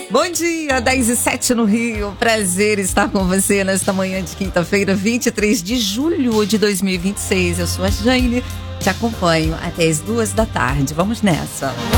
Bom dia, 10h07 no Rio. Prazer estar com você nesta manhã de quinta-feira, 23 de julho de 2026. Eu sou a Jane, te acompanho até as 2 da tarde. Vamos nessa.